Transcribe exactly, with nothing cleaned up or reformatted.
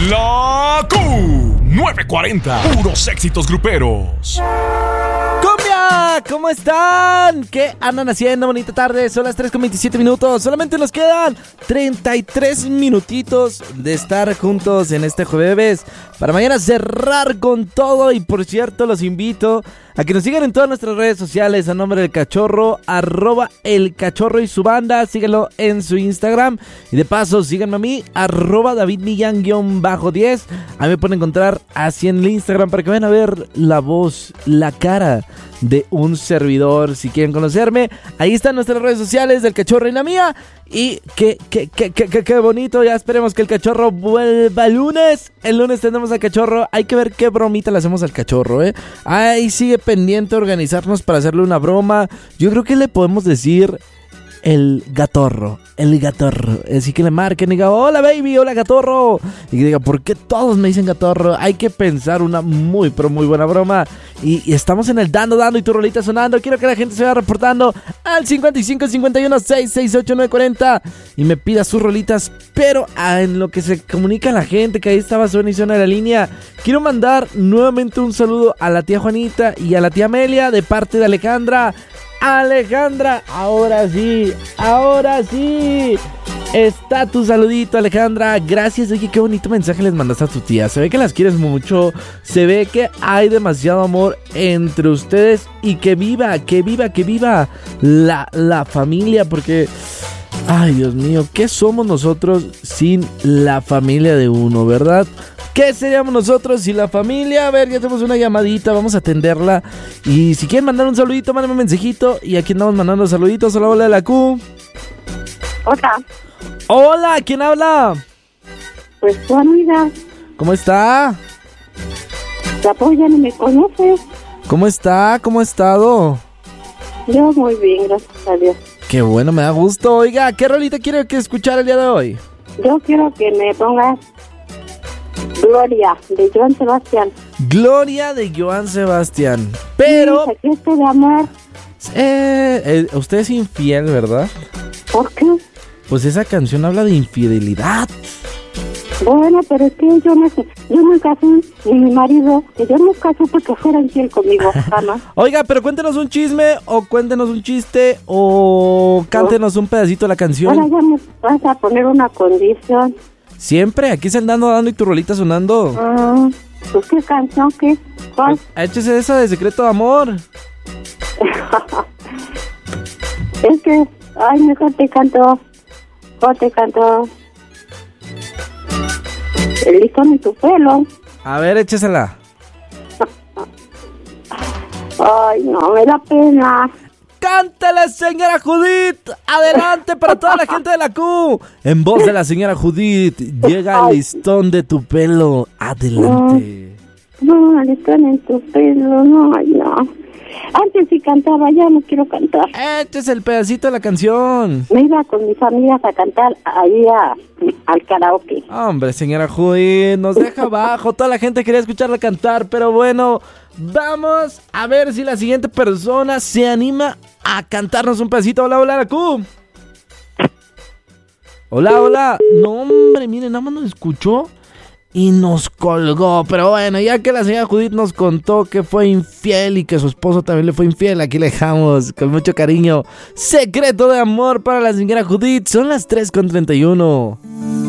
La Q novecientos cuarenta, puros éxitos gruperos. ¡Cumbia! ¿Cómo están? ¿Qué andan haciendo? Bonita tarde, son las tres con veintisiete minutos. Solamente nos quedan treinta y tres minutitos de estar juntos en este jueves para mañana cerrar con todo. Y por cierto, los invito a que nos sigan en todas nuestras redes sociales a nombre del Cachorro, arroba el Cachorro y su banda. Síganlo en su Instagram. Y de paso, síganme a mí, arroba David Millán diez. A mí me pueden encontrar así en el Instagram para que vayan a ver la voz, la cara de un servidor. Si quieren conocerme, ahí están nuestras redes sociales del Cachorro y la mía. Y qué, qué, qué, qué, qué, qué bonito. Ya esperemos que el Cachorro vuelva el lunes. El lunes tenemos al Cachorro. Hay que ver qué bromita le hacemos al Cachorro, ¿eh? Ahí sigue pendiente organizarnos para hacerle una broma. Yo creo que le podemos decir el Gatorro, el Gatorro. Así que le marquen y diga, hola baby, hola Gatorro. Y que diga, ¿por qué todos me dicen Gatorro? Hay que pensar una muy, pero muy buena broma. Y, y estamos en el dando, dando y tu rolita sonando. Quiero que la gente se vaya reportando al cincuenta y cinco, cincuenta y uno, seiscientos sesenta y ocho, novecientos cuarenta y me pida sus rolitas. Pero ah, en lo que se comunica la gente, que ahí estaba suena y suena la línea, quiero mandar nuevamente un saludo a la tía Juanita y a la tía Amelia de parte de Alejandra. Alejandra, ahora sí, ahora sí, está tu saludito, Alejandra. Gracias. Oye, qué bonito mensaje les mandaste a tu tía. Se ve que las quieres mucho, se ve que hay demasiado amor entre ustedes. Y que viva, que viva, que viva la, la familia. Porque, ay Dios mío, ¿qué somos nosotros sin la familia de uno, verdad? ¿Qué seríamos nosotros sin la familia? A ver, ya tenemos una llamadita, vamos a atenderla. Y si quieren mandar un saludito, mándenme un mensajito. Y aquí andamos mandando saluditos. Hola, hola de la Q. Hola. Hola, ¿quién habla? Pues tu amiga. ¿Cómo está? La polla ni me conoce. ¿Cómo está? ¿Cómo ha estado? Yo muy bien, gracias a Dios. Qué bueno, me da gusto. Oiga, ¿qué rolita quiere que escuchar el día de hoy? Yo quiero que me pongas Gloria, de Joan Sebastián. Gloria de Joan Sebastián. Pero Sí, aquí estoy de amor. eh, eh, usted es infiel, ¿verdad? ¿Por qué? Pues esa canción habla de infidelidad. Bueno, pero es que yo, no, yo nunca fui, ni mi marido, que yo nunca supe que fuera infiel conmigo, jamás. Oiga, pero cuéntenos un chisme, o cuéntenos un chiste, o cántenos un pedacito de la canción. Ahora ya me vas a poner una condición. Siempre, aquí es el dando, dando y tu rolita sonando. Ah, pues qué canción, ¿qué? ¿Cuál? Échese esa de Secreto de Amor. Es que, ay, mejor te canto, mejor te canto el listón en tu pelo. A ver, échesela. Ay, no, me da pena. ¡Cántale, señora Judith! ¡Adelante para toda la gente de la Q! En voz de la señora Judith, llega el listón de tu pelo. Adelante. No, el listón en tu pelo, no, ay, no. Antes sí cantaba, ya no quiero cantar. Échese el pedacito de la canción. Me iba con mis amigas a cantar ahí a, al karaoke. Hombre, señora Judith, nos deja abajo. Toda la gente quería escucharla cantar, pero bueno, vamos a ver si la siguiente persona se anima a cantarnos un pedacito. Hola, hola, la Q. Hola, hola. No, hombre, miren, nada más nos escuchó y nos colgó. Pero bueno, ya que la señora Judith nos contó que fue infiel y que su esposo también le fue infiel, aquí le dejamos con mucho cariño Secreto de Amor para la señora Judith. Son las tres con treinta y uno.